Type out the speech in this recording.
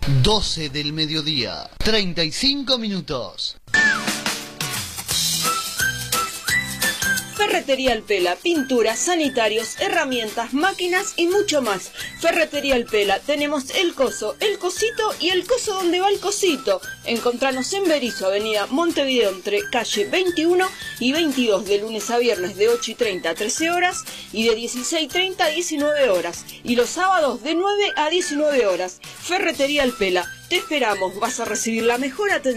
12 del mediodía, 35 minutos. Ferretería El Pela, pinturas, sanitarios, herramientas, máquinas y mucho más. Ferretería El Pela, tenemos el coso, el cosito y el coso donde va el cosito. Encontranos en Berisso, avenida Montevideo, entre calle 21 y 22, de lunes a viernes de 8:30 a 13 horas y de 16:30 a 19 horas. Y los sábados de 9 a 19 horas. Ferretería El Pela, te esperamos, vas a recibir la mejor atención.